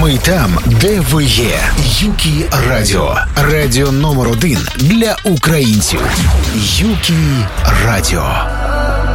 Ми там, де ви є. Юкі Радіо. Радіо номер 1 для українців. Юкі Радіо.